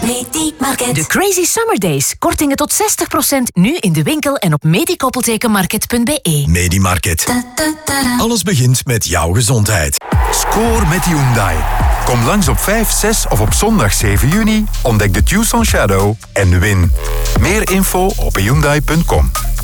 Medimarket. De Crazy Summer Days. Kortingen tot 60% nu in de winkel en op medikoppeltekenmarket.be. Medimarket. Alles begint met jouw gezondheid. Score met Hyundai. Kom langs op 5, 6 of op zondag 7 juni. Ontdek de Tucson Shadow en win. Meer info op Hyundai.com.